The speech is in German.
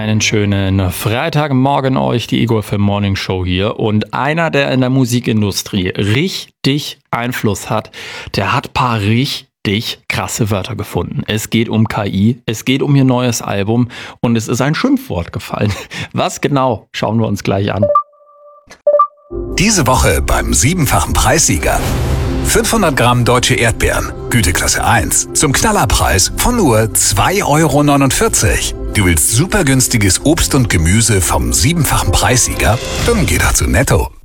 Einen schönen Freitagmorgen euch, die Ego FM Morning Show hier. Und einer, der in der Musikindustrie richtig Einfluss hat, der hat paar richtig krasse Wörter gefunden. Es geht um KI, es geht um ihr neues Album und es ist ein Schimpfwort gefallen. Was genau, schauen wir uns gleich an. Diese Woche beim 7-fachen Preissieger. 500 Gramm deutsche Erdbeeren, Güteklasse 1, zum Knallerpreis von nur 2,49 €. Du willst super günstiges Obst und Gemüse vom 7-fachen Preissieger? Dann geh doch zu Netto.